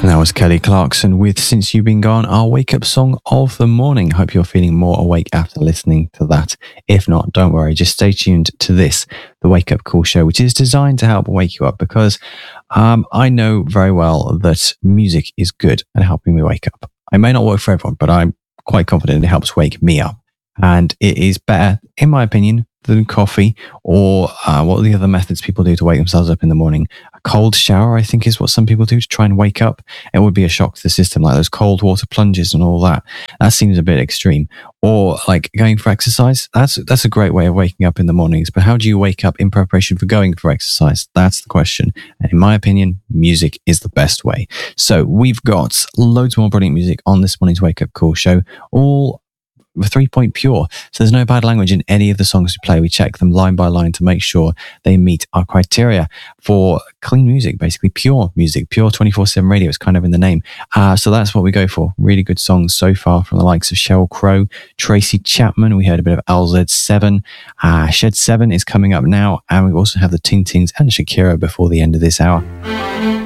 And that was Kelly Clarkson with Since You've Been Gone, our wake-up song of the morning. Hope you're feeling more awake after listening to that. If not, don't worry, just stay tuned to this, the Wake Up Call show, which is designed to help wake you up because I know very well that music is good at helping me wake up. It may not work for everyone, but I'm quite confident it helps wake me up. And it is better, in my opinion, than coffee or what are the other methods people do to wake themselves up in the morning. A cold shower, I think, is what some people do to try and wake up. It would be a shock to the system, like those cold water plunges and all that. That seems a bit extreme. Or like going for exercise. That's a great way of waking up in the mornings. But how do you wake up in preparation for going for exercise? That's the question. And in my opinion, music is the best way. So we've got loads more brilliant music on this morning's Wake Up Call show, all 3-point pure. So there's no bad language in any of the songs we play. We check them line by line to make sure they meet our criteria for clean music, basically pure music, pure 24/7 radio. It's kind of in the name. So that's what we go for. Really good songs so far from the likes of Sheryl Crow, Tracy Chapman. We heard a bit of LZ7. Shed 7 is coming up now. And we also have the Ting Tings and Shakira before the end of this hour.